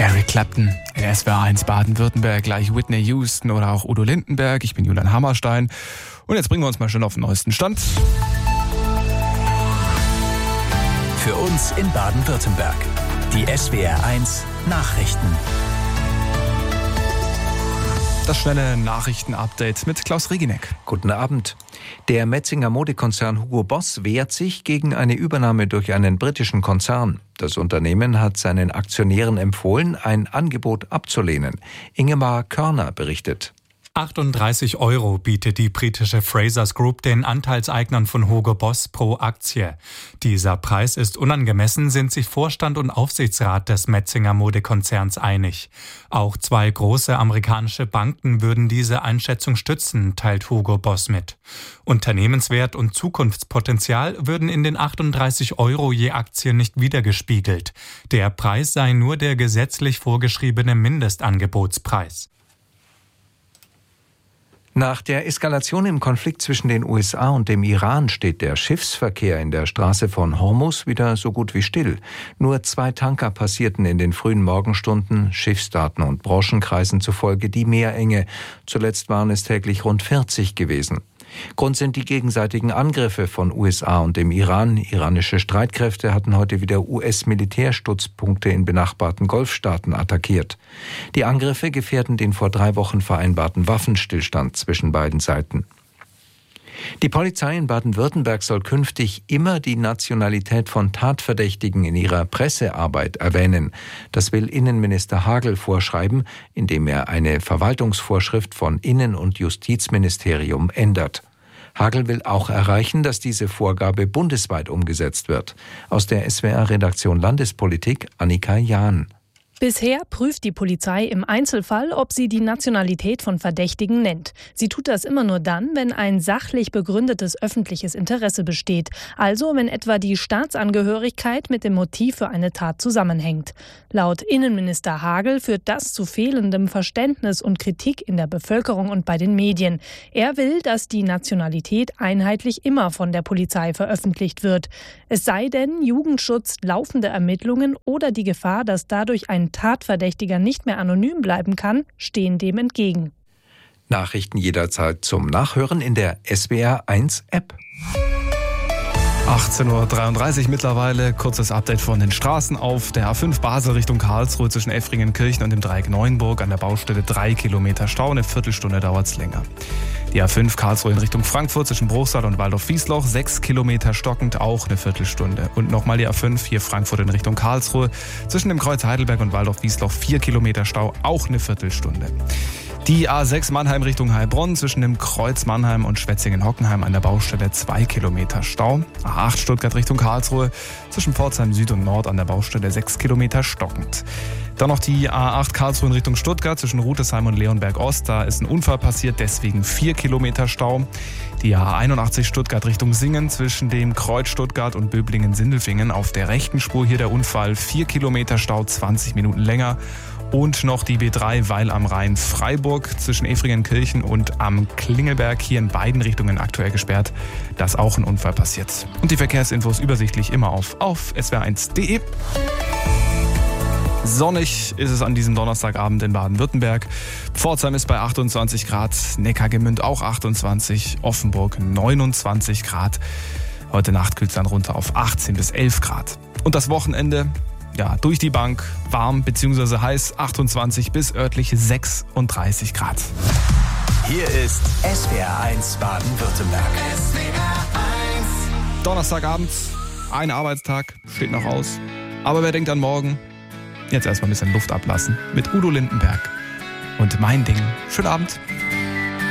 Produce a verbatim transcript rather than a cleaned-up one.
Eric Clapton in S W R eins Baden-Württemberg, gleich Whitney Houston oder auch Udo Lindenberg. Ich bin Julian Hammerstein und jetzt bringen wir uns mal schön auf den neuesten Stand. Für uns in Baden-Württemberg. Die S W R eins Nachrichten. Das schnelle Nachrichtenupdate mit Klaus Reginek. Guten Abend. Der Metzinger Modekonzern Hugo Boss wehrt sich gegen eine Übernahme durch einen britischen Konzern. Das Unternehmen hat seinen Aktionären empfohlen, ein Angebot abzulehnen. Ingemar Körner berichtet. achtunddreißig Euro bietet die britische Frasers Group den Anteilseignern von Hugo Boss pro Aktie. Dieser Preis ist unangemessen, sind sich Vorstand und Aufsichtsrat des Metzinger Modekonzerns einig. Auch zwei große amerikanische Banken würden diese Einschätzung stützen, teilt Hugo Boss mit. Unternehmenswert und Zukunftspotenzial würden in den achtunddreißig Euro je Aktie nicht widergespiegelt. Der Preis sei nur der gesetzlich vorgeschriebene Mindestangebotspreis. Nach der Eskalation im Konflikt zwischen den U S A und dem Iran steht der Schiffsverkehr in der Straße von Hormuz wieder so gut wie still. Nur zwei Tanker passierten in den frühen Morgenstunden, Schiffsdaten und Branchenkreisen zufolge die Meerenge. Zuletzt waren es täglich rund vierzig gewesen. Grund sind die gegenseitigen Angriffe von U S A und dem Iran. Iranische Streitkräfte hatten heute wieder U S-Militärstützpunkte in benachbarten Golfstaaten attackiert. Die Angriffe gefährden den vor drei Wochen vereinbarten Waffenstillstand zwischen beiden Seiten. Die Polizei in Baden-Württemberg soll künftig immer die Nationalität von Tatverdächtigen in ihrer Pressearbeit erwähnen. Das will Innenminister Hagel vorschreiben, indem er eine Verwaltungsvorschrift von Innen- und Justizministerium ändert. Hagel will auch erreichen, dass diese Vorgabe bundesweit umgesetzt wird. Aus der S W R-Redaktion Landespolitik Annika Jahn. Bisher prüft die Polizei im Einzelfall, ob sie die Nationalität von Verdächtigen nennt. Sie tut das immer nur dann, wenn ein sachlich begründetes öffentliches Interesse besteht, also wenn etwa die Staatsangehörigkeit mit dem Motiv für eine Tat zusammenhängt. Laut Innenminister Hagel führt das zu fehlendem Verständnis und Kritik in der Bevölkerung und bei den Medien. Er will, dass die Nationalität einheitlich immer von der Polizei veröffentlicht wird. Es sei denn, Jugendschutz, laufende Ermittlungen oder die Gefahr, dass dadurch ein Tatverdächtiger nicht mehr anonym bleiben kann, stehen dem entgegen. Nachrichten jederzeit zum Nachhören in der S W R eins App. achtzehn Uhr dreiunddreißig mittlerweile, kurzes Update von den Straßen auf der A fünf Basel Richtung Karlsruhe zwischen Effringen-Kirchen und dem Dreieck Neuenburg an der Baustelle drei Kilometer Stau, eine Viertelstunde dauert es länger. Die A fünf Karlsruhe in Richtung Frankfurt zwischen Bruchsal und Waldorf-Wiesloch, sechs Kilometer stockend, auch eine Viertelstunde. Und nochmal die A fünf hier Frankfurt in Richtung Karlsruhe zwischen dem Kreuz Heidelberg und Waldorf-Wiesloch, vier Kilometer Stau, auch eine Viertelstunde. Die A sechs Mannheim Richtung Heilbronn zwischen dem Kreuz Mannheim und Schwetzingen-Hockenheim an der Baustelle zwei Kilometer Stau. A acht Stuttgart Richtung Karlsruhe zwischen Pforzheim Süd und Nord an der Baustelle sechs Kilometer stockend. Dann noch die A acht Karlsruhe in Richtung Stuttgart zwischen Rutesheim und Leonberg Ost. Da ist ein Unfall passiert, deswegen vier Kilometer Stau. Die A einundachtzig Stuttgart Richtung Singen zwischen dem Kreuz Stuttgart und Böblingen-Sindelfingen auf der rechten Spur hier der Unfall. vier Kilometer Stau, zwanzig Minuten länger. Und noch die B drei Weil am Rhein Freiburg zwischen Effringen-Kirchen und am Klingelberg hier in beiden Richtungen aktuell gesperrt. Da ist auch ein Unfall passiert. Und die Verkehrsinfos übersichtlich immer auf, auf S W R eins punkt de. Sonnig ist es an diesem Donnerstagabend in Baden-Württemberg. Pforzheim ist bei achtundzwanzig Grad, Neckargemünd auch achtundzwanzig, Offenburg neunundzwanzig Grad. Heute Nacht kühlt es dann runter auf achtzehn bis elf Grad. Und das Wochenende, ja, durch die Bank warm bzw. heiß, achtundzwanzig bis örtlich sechsunddreißig Grad. Hier ist S W R eins Baden-Württemberg. S W R eins. Donnerstagabend, ein Arbeitstag, steht noch aus. Aber wer denkt an morgen? Jetzt erstmal ein bisschen Luft ablassen mit Udo Lindenberg und Mein Ding. Schönen Abend.